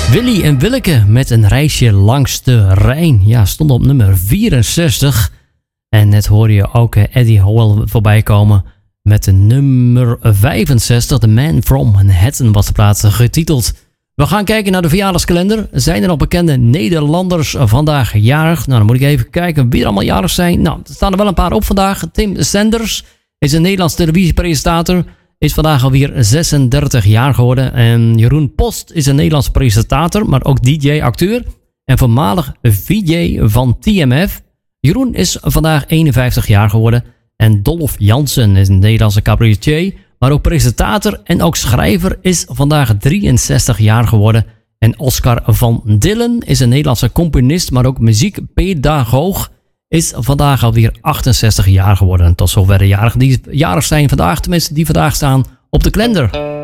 Willy en Willeke met een reisje langs de Rijn. Ja, stond op nummer 64. En net hoorde je ook Eddie Howell voorbij komen met de nummer 65. The Man from Manhattan was de plaats getiteld. We gaan kijken naar de verjaardagskalender. Zijn er nog bekende Nederlanders vandaag jarig? Nou, dan moet ik even kijken wie er allemaal jarig zijn. Nou, er staan er wel een paar op vandaag. Tim Senders is een Nederlands televisiepresentator. Is vandaag alweer 36 jaar geworden. En Jeroen Post is een Nederlands presentator, maar ook DJ-acteur. En voormalig VJ van TMF. Jeroen is vandaag 51 jaar geworden. En Dolph Jansen is een Nederlandse cabaretier, maar ook presentator en ook schrijver, is vandaag 63 jaar geworden. En Oscar van Dillen is een Nederlandse componist, maar ook muziekpedagoog, is vandaag alweer 68 jaar geworden. En tot zover de jarigen die jarig zijn vandaag, tenminste die vandaag staan op de kalender.